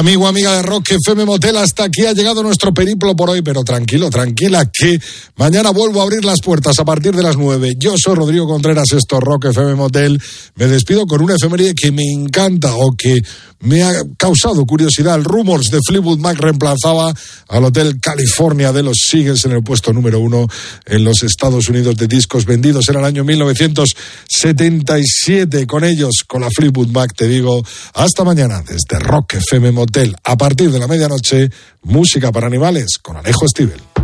Amigo, amiga de Rock FM Motel, hasta aquí ha llegado nuestro periplo por hoy, pero tranquilo, tranquila, que mañana vuelvo a abrir las puertas a partir de las 9. Yo soy Rodrigo Contreras, esto es Rock FM Motel. Me despido con una efeméride que me encanta o que me ha causado curiosidad. El Rumors de Fleetwood Mac reemplazaba al Hotel California de los Eagles en el puesto número 1 en los Estados Unidos de discos vendidos en el año 1977. Con ellos, con la Fleetwood Mac, te digo, hasta mañana desde Rock FM Motel. A partir de la medianoche, música para animales con Alejo Stivel.